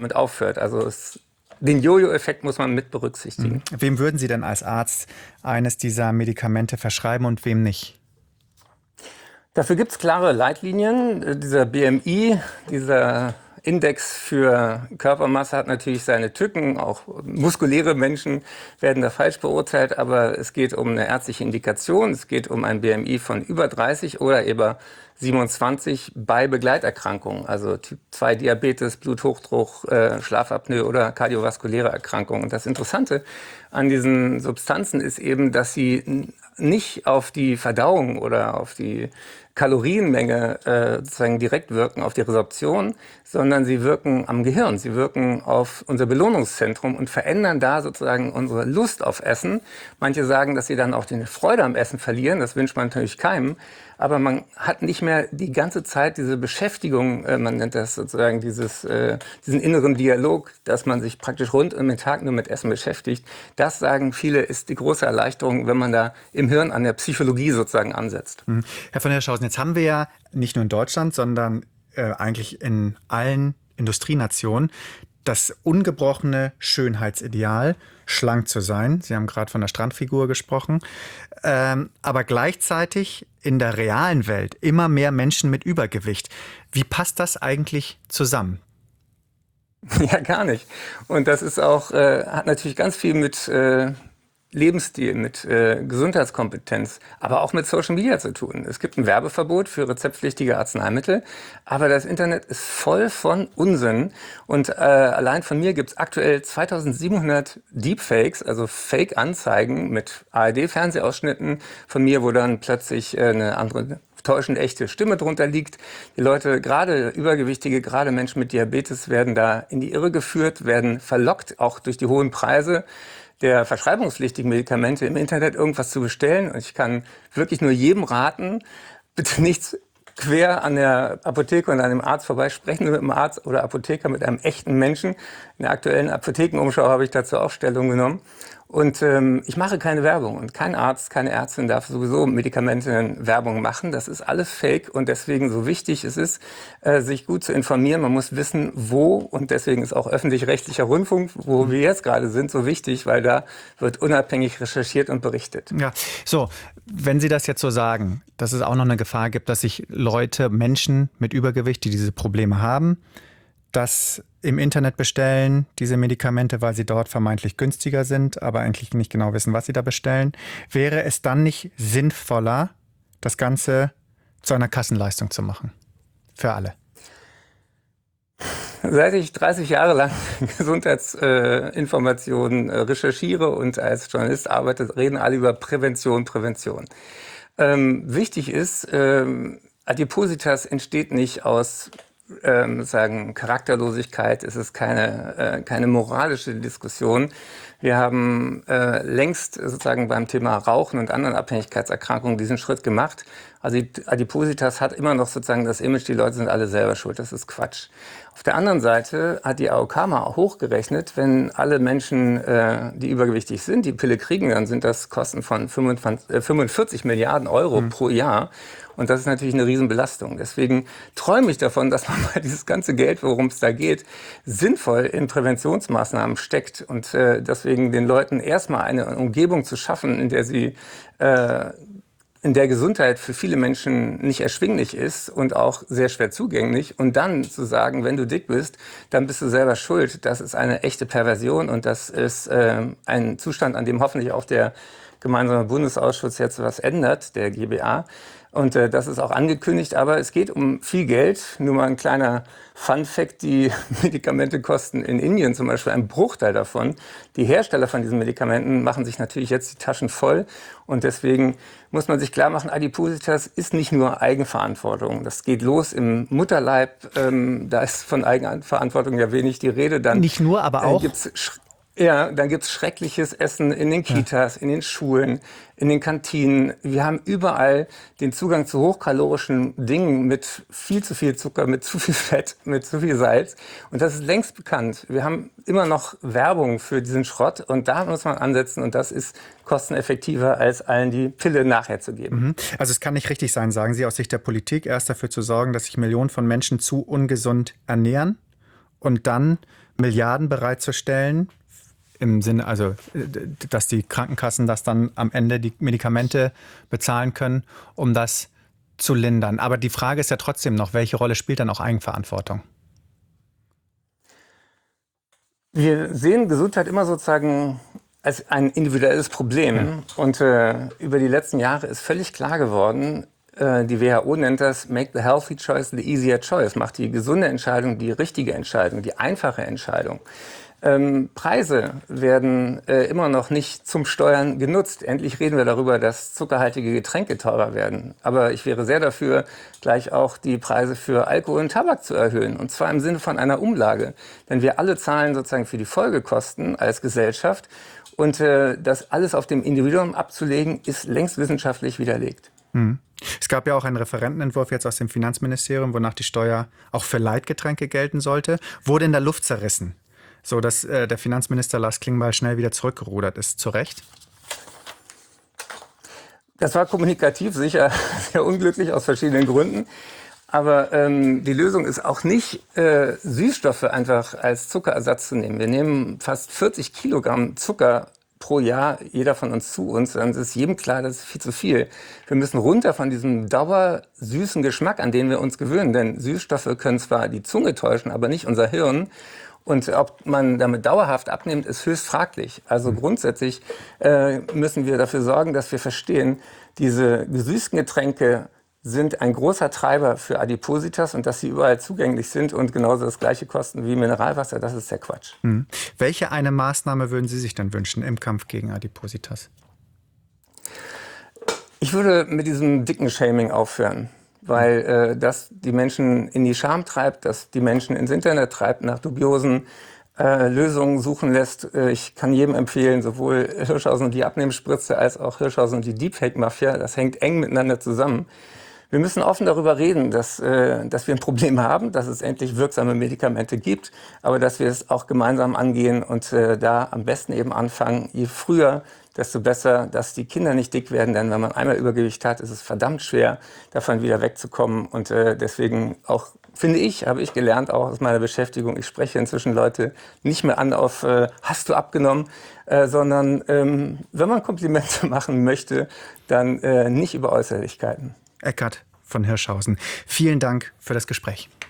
damit aufhört. Also den Jojo-Effekt muss man mit berücksichtigen. Wem würden Sie denn als Arzt eines dieser Medikamente verschreiben und wem nicht? Dafür gibt es klare Leitlinien. Dieser BMI, dieser Index für Körpermasse hat natürlich seine Tücken. Auch muskuläre Menschen werden da falsch beurteilt. Aber es geht um eine ärztliche Indikation. Es geht um ein BMI von über 30 oder über 27 bei Begleiterkrankungen. Also Typ 2 Diabetes, Bluthochdruck, Schlafapnoe oder kardiovaskuläre Erkrankungen. Und das Interessante an diesen Substanzen ist eben, dass sie nicht auf die Verdauung oder auf die Kalorienmenge sozusagen direkt wirken, auf die Resorption, sondern sie wirken am Gehirn. Sie wirken auf unser Belohnungszentrum und verändern da sozusagen unsere Lust auf Essen. Manche sagen, dass sie dann auch die Freude am Essen verlieren. Das wünscht man natürlich keinem. Aber man hat nicht mehr die ganze Zeit diese Beschäftigung, man nennt das sozusagen diesen inneren Dialog, dass man sich praktisch rund um den Tag nur mit Essen beschäftigt. Das, sagen viele, ist die große Erleichterung, wenn man da im Hirn an der Psychologie sozusagen ansetzt. Herr von Hirschhausen, jetzt haben wir ja nicht nur in Deutschland, sondern eigentlich in allen Industrienationen das ungebrochene Schönheitsideal, schlank zu sein. Sie haben gerade von der Strandfigur gesprochen. Aber gleichzeitig in der realen Welt immer mehr Menschen mit Übergewicht. Wie passt das eigentlich zusammen? Ja, gar nicht. Und das ist auch, hat natürlich ganz viel mit Lebensstil, mit Gesundheitskompetenz, aber auch mit Social Media zu tun. Es gibt ein Werbeverbot für rezeptpflichtige Arzneimittel, aber das Internet ist voll von Unsinn. Und allein von mir gibt es aktuell 2700 Deepfakes, also Fake-Anzeigen mit ARD-Fernsehausschnitten von mir, wo dann plötzlich eine andere täuschend echte Stimme drunter liegt. Die Leute, gerade Übergewichtige, gerade Menschen mit Diabetes, werden da in die Irre geführt, werden verlockt, auch durch die hohen Preise der verschreibungspflichtigen Medikamente im Internet irgendwas zu bestellen. Und ich kann wirklich nur jedem raten, bitte nichts quer an der Apotheke und an dem Arzt vorbei. Sprechen Sie mit einem Arzt oder Apotheker, mit einem echten Menschen. In der aktuellen Apothekenumschau habe ich dazu auch Stellung genommen. Und ich mache keine Werbung und kein Arzt, keine Ärztin darf sowieso Medikamente Werbung machen. Das ist alles Fake und deswegen so wichtig es ist, sich gut zu informieren. Man muss wissen, wo, und deswegen ist auch öffentlich-rechtlicher Rundfunk, wo wir jetzt gerade sind, so wichtig, weil da wird unabhängig recherchiert und berichtet. Ja, so, wenn Sie das jetzt so sagen, dass es auch noch eine Gefahr gibt, dass sich Leute, Menschen mit Übergewicht, die diese Probleme haben, das im Internet bestellen, diese Medikamente, weil sie dort vermeintlich günstiger sind, aber eigentlich nicht genau wissen, was sie da bestellen. Wäre es dann nicht sinnvoller, das Ganze zu einer Kassenleistung zu machen? Für alle. Seit ich 30 Jahre lang Gesundheitsinformationen recherchiere und als Journalist arbeite, reden alle über Prävention, Prävention. Wichtig ist, Adipositas entsteht nicht aus sagen Charakterlosigkeit, es ist keine moralische Diskussion. Wir haben längst sozusagen beim Thema Rauchen und anderen Abhängigkeitserkrankungen diesen Schritt gemacht. Also die Adipositas hat immer noch sozusagen das Image, die Leute sind alle selber schuld. Das ist Quatsch. Auf der anderen Seite hat die AOK mal hochgerechnet, wenn alle Menschen, die übergewichtig sind, die Pille kriegen, dann sind das Kosten von 45 Milliarden Euro pro Jahr. Und das ist natürlich eine Riesenbelastung. Deswegen träume ich davon, dass man mal dieses ganze Geld, worum es da geht, sinnvoll in Präventionsmaßnahmen steckt. Und deswegen den Leuten erstmal eine Umgebung zu schaffen, in der sie in der Gesundheit für viele Menschen nicht erschwinglich ist und auch sehr schwer zugänglich. Und dann zu sagen, wenn du dick bist, dann bist du selber schuld. Das ist eine echte Perversion und das ist ein Zustand, an dem hoffentlich auch der gemeinsame Bundesausschuss jetzt was ändert, der GBA. Und das ist auch angekündigt, aber es geht um viel Geld. Nur mal ein kleiner Fun-Fact, die Medikamente kosten in Indien zum Beispiel einen Bruchteil davon. Die Hersteller von diesen Medikamenten machen sich natürlich jetzt die Taschen voll. Und deswegen muss man sich klar machen, Adipositas ist nicht nur Eigenverantwortung. Das geht los im Mutterleib. Da ist von Eigenverantwortung ja wenig die Rede. Dann nicht nur, aber auch... Dann gibt's schreckliches Essen in den Kitas, in den Schulen, in den Kantinen. Wir haben überall den Zugang zu hochkalorischen Dingen mit viel zu viel Zucker, mit zu viel Fett, mit zu viel Salz. Und das ist längst bekannt. Wir haben immer noch Werbung für diesen Schrott und da muss man ansetzen und das ist kosteneffektiver, als allen die Pille nachher zu geben. Also es kann nicht richtig sein, sagen Sie aus Sicht der Politik, erst dafür zu sorgen, dass sich Millionen von Menschen zu ungesund ernähren und dann Milliarden bereitzustellen, im Sinne, also, dass die Krankenkassen das dann am Ende die Medikamente bezahlen können, um das zu lindern. Aber die Frage ist ja trotzdem noch, welche Rolle spielt dann auch Eigenverantwortung? Wir sehen Gesundheit immer sozusagen als ein individuelles Problem. Ja. Und über die letzten Jahre ist völlig klar geworden, die WHO nennt das Make the healthy choice the easier choice. Macht die gesunde Entscheidung die richtige Entscheidung, die einfache Entscheidung. Preise werden immer noch nicht zum Steuern genutzt. Endlich reden wir darüber, dass zuckerhaltige Getränke teurer werden. Aber ich wäre sehr dafür, gleich auch die Preise für Alkohol und Tabak zu erhöhen. Und zwar im Sinne von einer Umlage. Denn wir alle zahlen sozusagen für die Folgekosten als Gesellschaft. Und das alles auf dem Individuum abzulegen, ist längst wissenschaftlich widerlegt. Es gab ja auch einen Referentenentwurf jetzt aus dem Finanzministerium, wonach die Steuer auch für Leitgetränke gelten sollte. Wurde in der Luft zerrissen, so dass der Finanzminister Lars Klingbeil schnell wieder zurückgerudert ist. Zu Recht? Das war kommunikativ sicher sehr unglücklich aus verschiedenen Gründen. Aber die Lösung ist auch nicht, Süßstoffe einfach als Zuckerersatz zu nehmen. Wir nehmen fast 40 Kilogramm Zucker pro Jahr, jeder von uns zu uns. Dann ist jedem klar, das ist viel zu viel. Wir müssen runter von diesem dauersüßen Geschmack, an den wir uns gewöhnen. Denn Süßstoffe können zwar die Zunge täuschen, aber nicht unser Hirn. Und ob man damit dauerhaft abnimmt, ist höchst fraglich. Also grundsätzlich müssen wir dafür sorgen, dass wir verstehen, diese gesüßten Getränke sind ein großer Treiber für Adipositas und dass sie überall zugänglich sind und genauso das gleiche kosten wie Mineralwasser, das ist der Quatsch. Welche eine Maßnahme würden Sie sich denn wünschen im Kampf gegen Adipositas? Ich würde mit diesem dicken Shaming aufhören, weil das die Menschen in die Scham treibt, das die Menschen ins Internet treibt, nach dubiosen Lösungen suchen lässt. Ich kann jedem empfehlen, sowohl Hirschhausen und die Abnehmspritze als auch Hirschhausen und die Deepfake-Mafia, das hängt eng miteinander zusammen. Wir müssen offen darüber reden, dass wir ein Problem haben, dass es endlich wirksame Medikamente gibt, aber dass wir es auch gemeinsam angehen und da am besten eben anfangen, je früher, desto besser, dass die Kinder nicht dick werden. Denn wenn man einmal Übergewicht hat, ist es verdammt schwer, davon wieder wegzukommen. Und deswegen auch, finde ich, habe ich gelernt, auch aus meiner Beschäftigung, ich spreche inzwischen Leute nicht mehr an auf, hast du abgenommen, sondern wenn man Komplimente machen möchte, dann nicht über Äußerlichkeiten. Eckhard von Hirschhausen, vielen Dank für das Gespräch.